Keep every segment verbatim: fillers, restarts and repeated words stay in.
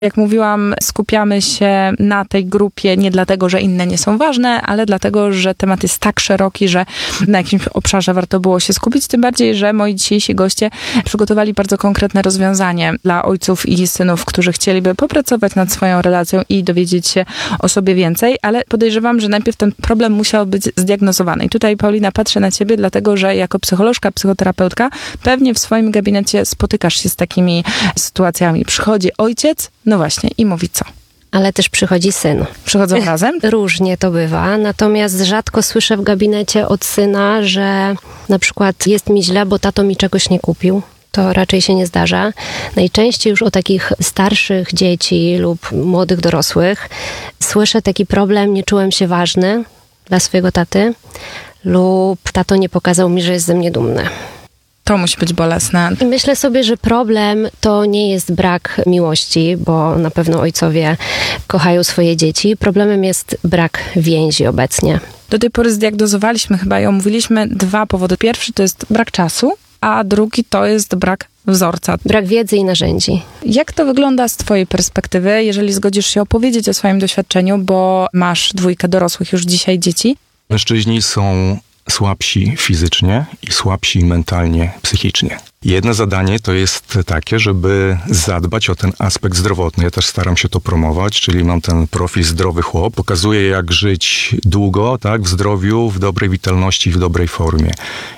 Jak mówiłam, skupiamy się na tej grupie nie dlatego, że inne nie są ważne, ale dlatego, że temat jest tak szeroki, że na jakimś obszarze warto było się skupić. Tym bardziej, że moi dzisiejsi goście przygotowali bardzo konkretne rozwiązanie dla ojców i synów, którzy chcieliby popracować nad swoją relacją i dowiedzieć się o sobie więcej, ale podejrzewam, że najpierw ten problem musiał być zdiagnozowany. I tutaj, Paulina, patrzę na ciebie, dlatego, że jako psycholożka, psychoterapeutka pewnie w swoim gabinecie spotykasz się z takimi sytuacjami. Przychodzi ojciec, no właśnie, i mówi co? Ale też przychodzi syn. Przychodzą razem? Różnie to bywa, natomiast rzadko słyszę w gabinecie od syna, że na przykład jest mi źle, bo tato mi czegoś nie kupił. To raczej się nie zdarza. Najczęściej już o takich starszych dzieci lub młodych dorosłych słyszę taki problem, nie czułem się ważny dla swojego taty lub tato nie pokazał mi, że jest ze mnie dumny. To musi być bolesne. I myślę sobie, że problem to nie jest brak miłości, bo na pewno ojcowie kochają swoje dzieci. Problemem jest brak więzi obecnie. Do tej pory zdiagnozowaliśmy chyba i omówiliśmy dwa powody. Pierwszy to jest brak czasu, a drugi to jest brak wzorca. Brak wiedzy i narzędzi. Jak to wygląda z twojej perspektywy, jeżeli zgodzisz się opowiedzieć o swoim doświadczeniu, bo masz dwójkę dorosłych już dzisiaj dzieci? Mężczyźni są słabsi fizycznie i słabsi mentalnie, psychicznie. Jedno zadanie to jest takie, żeby zadbać o ten aspekt zdrowotny. Ja też staram się to promować, czyli mam ten profil zdrowy chłop. Pokazuję, jak żyć długo, tak, w zdrowiu, w dobrej witalności, w dobrej formie.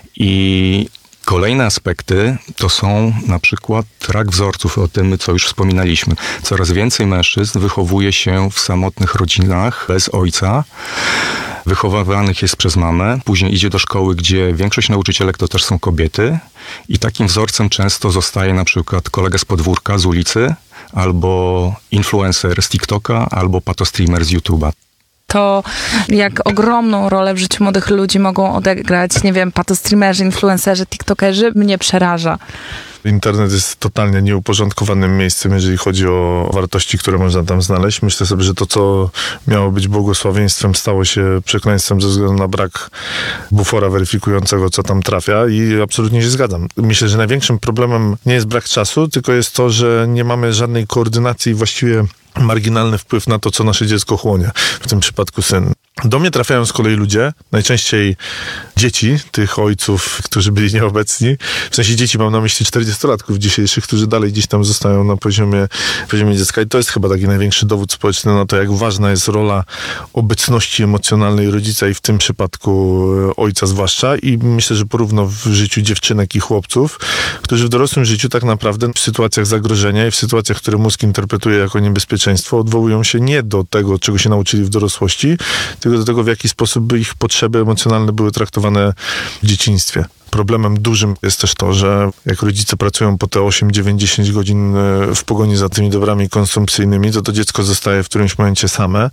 I kolejne aspekty to są na przykład brak wzorców, o tym, co już wspominaliśmy. Coraz więcej mężczyzn wychowuje się w samotnych rodzinach, bez ojca. Wychowywanych jest przez mamę, później idzie do szkoły, gdzie większość nauczycielek to też są kobiety i takim wzorcem często zostaje na przykład kolega z podwórka, z ulicy, albo influencer z TikToka, albo patostreamer z YouTube'a. To jak ogromną rolę w życiu młodych ludzi mogą odegrać, nie wiem, patostreamerzy, influencerzy, tiktokerzy, mnie przeraża. Internet jest totalnie nieuporządkowanym miejscem, jeżeli chodzi o wartości, które można tam znaleźć. Myślę sobie, że to, co miało być błogosławieństwem, stało się przekleństwem ze względu na brak bufora weryfikującego, co tam trafia i absolutnie się zgadzam. Myślę, że największym problemem nie jest brak czasu, tylko jest to, że nie mamy żadnej koordynacji i właściwie marginalny wpływ na to, co nasze dziecko chłonie, w tym przypadku syn. Do mnie trafiają z kolei ludzie, najczęściej dzieci tych ojców, którzy byli nieobecni. W sensie dzieci mam na myśli czterdziestolatków dzisiejszych, którzy dalej gdzieś tam zostają na poziomie, poziomie dziecka. I to jest chyba taki największy dowód społeczny na to, jak ważna jest rola obecności emocjonalnej rodzica i w tym przypadku ojca zwłaszcza. I myślę, że porówno w życiu dziewczynek i chłopców, którzy w dorosłym życiu tak naprawdę w sytuacjach zagrożenia i w sytuacjach, które mózg interpretuje jako niebezpieczeństwo, odwołują się nie do tego, czego się nauczyli w dorosłości, tylko do tego, w jaki sposób ich potrzeby emocjonalne były traktowane w dzieciństwie. Problemem dużym jest też to, że jak rodzice pracują po te osiem, dziewięć, dziesięć godzin w pogoni za tymi dobrami konsumpcyjnymi, to to dziecko zostaje w którymś momencie same.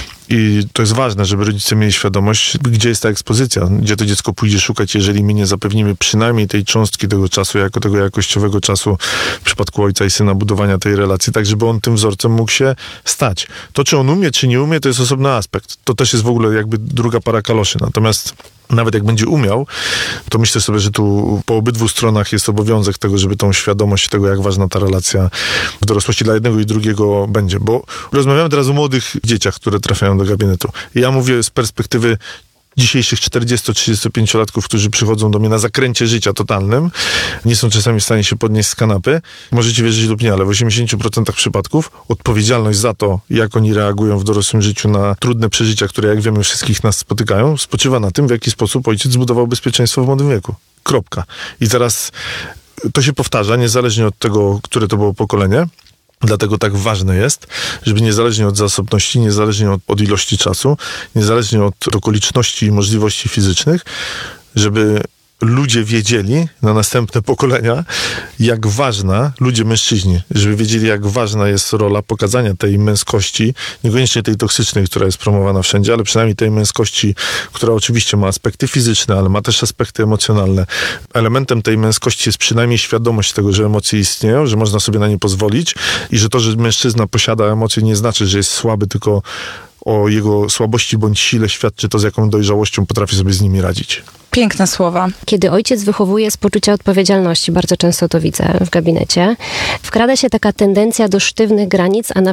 I to jest ważne, żeby rodzice mieli świadomość, gdzie jest ta ekspozycja, gdzie to dziecko pójdzie szukać, jeżeli my nie zapewnimy przynajmniej tej cząstki tego czasu, jako tego jakościowego czasu w przypadku ojca i syna, budowania tej relacji, tak żeby on tym wzorcem mógł się stać. To, czy on umie, czy nie umie, to jest osobny aspekt. To też jest w ogóle jakby druga para kaloszy. Natomiast nawet jak będzie umiał, to myślę sobie, że tu po obydwu stronach jest obowiązek tego, żeby tą świadomość tego, jak ważna ta relacja w dorosłości dla jednego i drugiego będzie. Bo rozmawiamy teraz o młodych dzieciach, które trafiają do gabinetu. I ja mówię z perspektywy dzisiejszych czterdziesto-trzydziestopięciolatków, którzy przychodzą do mnie na zakręcie życia totalnym, nie są czasami w stanie się podnieść z kanapy. Możecie wierzyć lub nie, ale w osiemdziesięciu procentach przypadków odpowiedzialność za to, jak oni reagują w dorosłym życiu na trudne przeżycia, które, jak wiemy, wszystkich nas spotykają, spoczywa na tym, w jaki sposób ojciec zbudował bezpieczeństwo w młodym wieku. Kropka. I teraz to się powtarza, niezależnie od tego, które to było pokolenie. Dlatego tak ważne jest, żeby niezależnie od zasobności, niezależnie od, od ilości czasu, niezależnie od okoliczności i możliwości fizycznych, żeby ludzie wiedzieli na następne pokolenia, jak ważna, ludzie mężczyźni, żeby wiedzieli, jak ważna jest rola pokazania tej męskości, niekoniecznie tej toksycznej, która jest promowana wszędzie, ale przynajmniej tej męskości, która oczywiście ma aspekty fizyczne, ale ma też aspekty emocjonalne. Elementem tej męskości jest przynajmniej świadomość tego, że emocje istnieją, że można sobie na nie pozwolić i że to, że mężczyzna posiada emocje, nie znaczy, że jest słaby, tylko o jego słabości bądź sile świadczy to, z jaką dojrzałością potrafi sobie z nimi radzić. Piękne słowa. Kiedy ojciec wychowuje z poczucia odpowiedzialności, bardzo często to widzę w gabinecie, wkrada się taka tendencja do sztywnych granic, a nawet